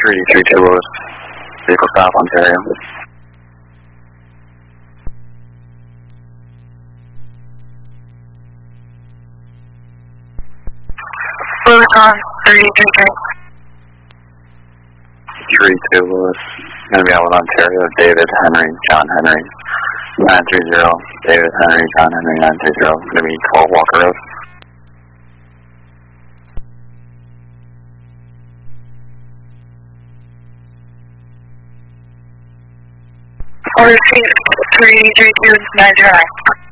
332 Lewis, vehicle stop, Ontario. Lewis on 333. 32 Lewis, going to be out with Ontario, David Henry, John Henry. 930, David Henry, John Henry, 930, going to be 12 Walker Road. Order 332 909.